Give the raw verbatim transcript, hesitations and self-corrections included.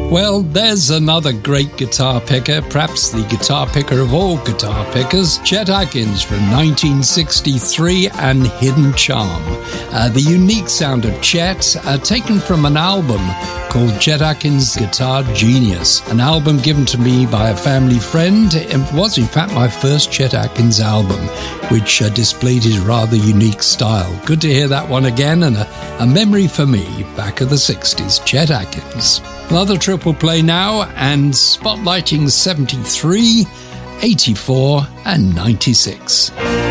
Well, there's another great guitar picker, perhaps the guitar picker of all guitar pickers, Chet Atkins from nineteen sixty-three and Hidden Charm. Uh, the unique sound of Chet, uh, taken from an album called Chet Atkins Guitar Genius, an album given to me by a family friend. It was, in fact, my first Chet Atkins album, which uh, displayed his rather unique style. Good to hear that one again, and a, a memory for me back of the sixties, Chet Atkins. Another triple play now, and spotlighting seventy-three, eighty-four and ninety-six.